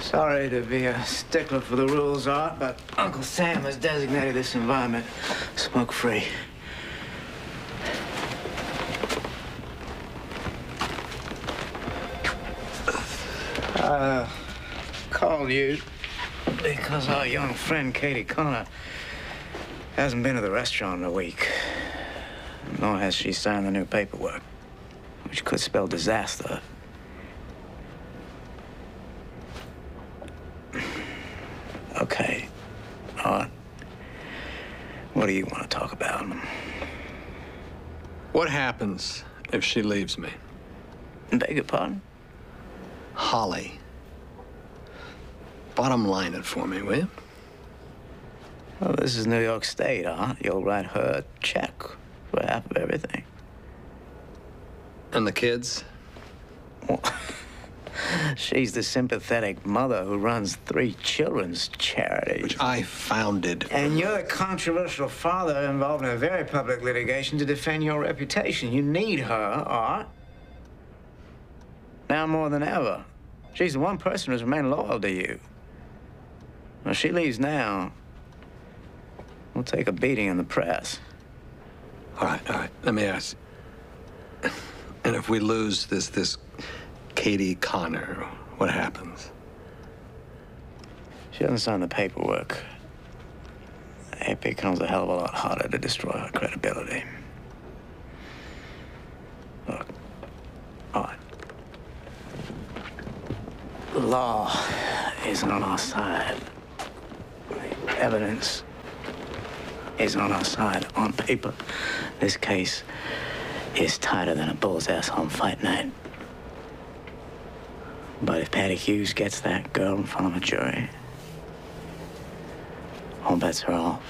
Sorry to be a stickler for the rules, Art, but Uncle Sam has designated this environment smoke-free. Called you because our young friend Katie Connor hasn't been to the restaurant in a week, nor has she signed the new paperwork, which could spell disaster. Okay. Art, what do you want to talk about? What happens if she leaves me? Beg your pardon? Holly. Bottom line it for me, will you? Well, this is New York State, Art. You'll write her a check for half of everything. And the kids? Well, she's the sympathetic mother who runs 3 children's charities. Which I founded. And you're the controversial father involved in a very public litigation to defend your reputation. You need her, Art. Now more than ever. She's the one person who's remained loyal to you. Well, she leaves now. We'll take a beating in the press. All right. Let me ask. And if we lose this Katie Connor, what happens? She doesn't sign the paperwork. It becomes a hell of a lot harder to destroy her credibility. Look, all right. The law isn't on our side. Evidence isn't on our side. On paper, this case is tighter than a bull's ass on fight night. But if Patty Hughes gets that girl in front of a jury, all bets are off.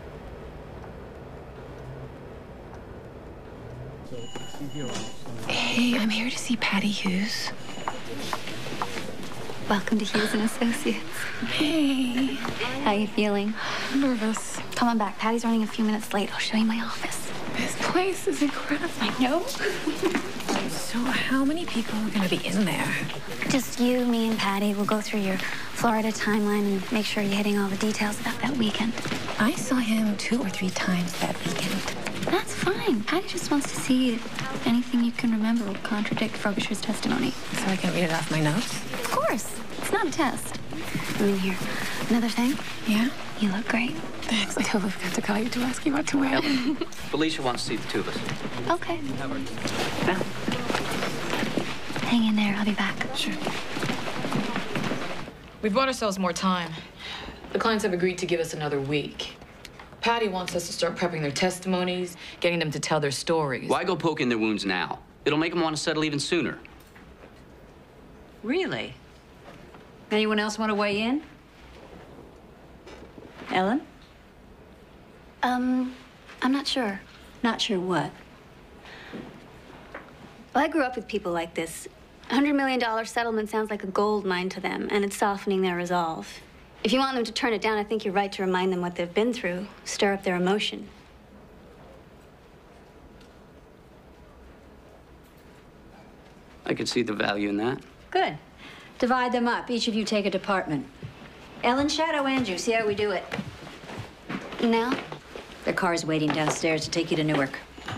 Hey, I'm here to see Patty Hughes. Welcome to Hughes and Associates. Hey. How you feeling? I'm nervous. Come on back. Patty's running a few minutes late. I'll show you my office. This place is incredible. I know. So how many people are going to be in there? Just you, me, and Patty. We'll go through your Florida timeline and make sure you're hitting all the details about that weekend. I saw him 2 or 3 times that weekend. That's fine. Patty just wants to see if anything you can remember will contradict Frobisher's testimony. So I can read it off my notes? Of course. It's not a test. I mean, here. Another thing? Yeah? You look great. Thanks. I totally forgot to call you to ask you what to wear. Felicia wants to see the 2 of us. Okay. Yeah. Hang in there. I'll be back. Sure. We bought ourselves more time. The clients have agreed to give us another week. Patty wants us to start prepping their testimonies, getting them to tell their stories. Why go poke in their wounds now? It'll make them want to settle even sooner. Really? Anyone else want to weigh in? Ellen? I'm not sure. Not sure what? Well, I grew up with people like this. $100 million settlement sounds like a gold mine to them, and it's softening their resolve. If you want them to turn it down, I think you're right to remind them what they've been through, stir up their emotion. I could see the value in that. Good. Divide them up. Each of you take a department. Ellen, shadow Andrew. See how we do it. Now? The car's waiting downstairs to take you to Newark.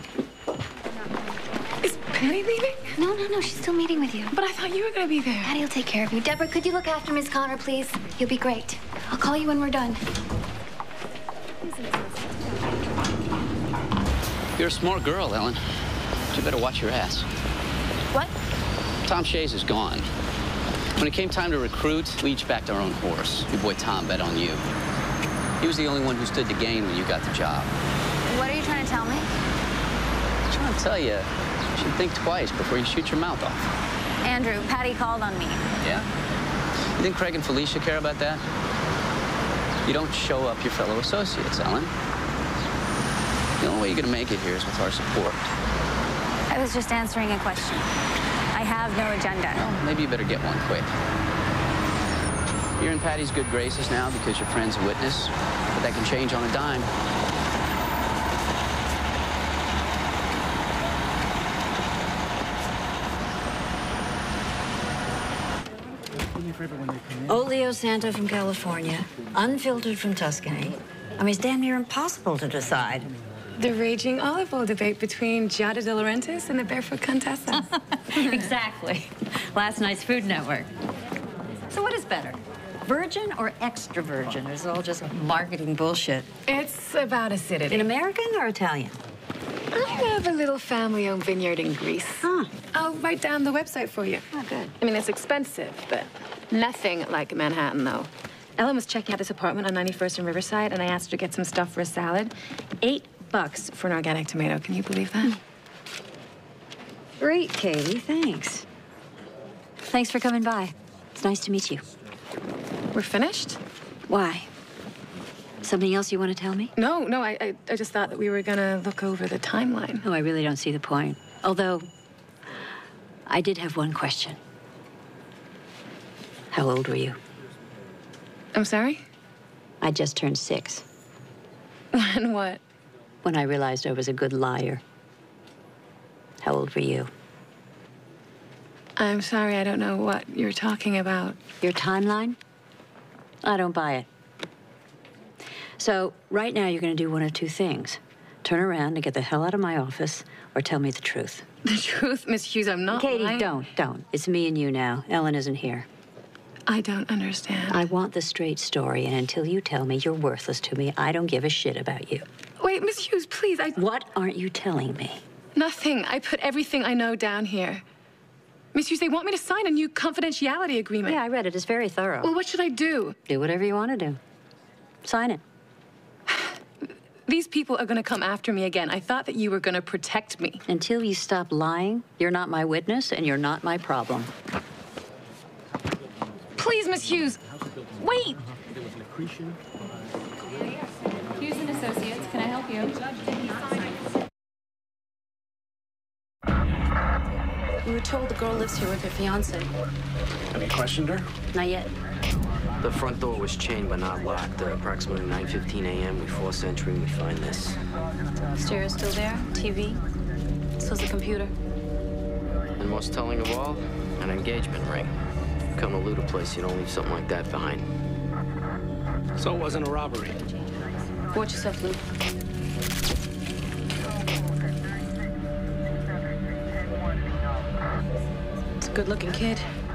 Is Patty leaving? No. She's still meeting with you. But I thought you were going to be there. Patty will take care of you. Deborah, could you look after Miss Connor, please? You'll be great. I'll call you when we're done. You're a smart girl, Ellen. But you better watch your ass. What? Tom Shays is gone. When it came time to recruit, we each backed our own horse. Your boy Tom bet on you. He was the only one who stood to gain when you got the job. What are you trying to tell me? I'm trying to tell you, you should think twice before you shoot your mouth off. Andrew, Patty called on me. Yeah? You think Craig and Felicia care about that? You don't show up your fellow associates, Ellen. The only way you're gonna make it here is with our support. I was just answering a question. I have no agenda. Well, maybe you better get one quick. You're in Patty's good graces now because your friend's a witness, but that can change on a dime. Olio Santo from California, unfiltered from Tuscany. I mean, it's damn near impossible to decide. The raging olive oil debate between Giada De Laurentiis and the Barefoot Contessa. Exactly. Last night's Food Network. So what is better? Virgin or extra virgin? It's all just marketing bullshit. It's about acidity. In American or Italian? I have a little family-owned vineyard in Greece. Huh. I'll write down the website for you. Oh, good. I mean, it's expensive, but nothing like Manhattan, though. Ellen was checking out this apartment on 91st and Riverside, and I asked her to get some stuff for a salad. $8 for an organic tomato. Can you believe that? Great, Katie. Thanks. Thanks for coming by. It's nice to meet you. We're finished? Why? Something else you want to tell me? No, I just thought that we were gonna look over the timeline. Oh, I really don't see the point. Although, I did have one question. How old were you? I'm sorry? I just turned 6. When what? When I realized I was a good liar. How old were you? I'm sorry, I don't know what you're talking about. Your timeline? I don't buy it. So, right now you're going to do one of two things. Turn around and get the hell out of my office, or tell me the truth. The truth, Miss Hughes, I'm not Katie, lying. don't. It's me and you now. Ellen isn't here. I don't understand. I want the straight story, and until you tell me you're worthless to me, I don't give a shit about you. Wait, Miss Hughes, please, What aren't you telling me? Nothing. I put everything I know down here. Miss Hughes, they want me to sign a new confidentiality agreement. Yeah, I read it. It's very thorough. Well, what should I do? Do whatever you want to do. Sign it. These people are going to come after me again. I thought that you were going to protect me. Until you stop lying, you're not my witness, and you're not my problem. Please, Miss Hughes. Wait. Hughes and Associates, can I help you? We were told the girl lives here with her fiance. Have you questioned her? Not yet. The front door was chained but not locked. Approximately 9:15 a.m. We force entry and we find this. Stereo's still there, TV. So's the computer. And most telling of all, an engagement ring. Come to loot a place, you don't leave something like that behind. So it wasn't a robbery? Watch yourself, Luke. It's a good-looking kid.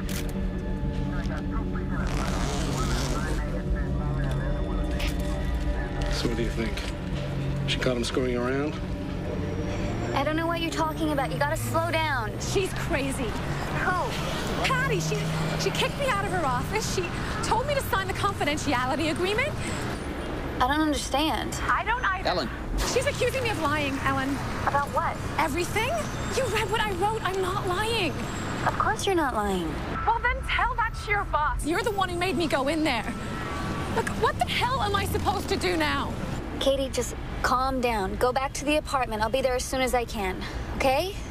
So what do you think? She caught him screwing around? I don't know what you're talking about. You gotta slow down. She's crazy. Who? Patty, she kicked me out of her office. She told me to sign the confidentiality agreement. I don't understand. I don't either. Ellen. She's accusing me of lying, Ellen. About what? Everything? You read what I wrote. I'm not lying. Of course you're not lying. Well, then tell that to your boss. You're the one who made me go in there. Look, what the hell am I supposed to do now? Katie, just calm down. Go back to the apartment. I'll be there as soon as I can. Okay?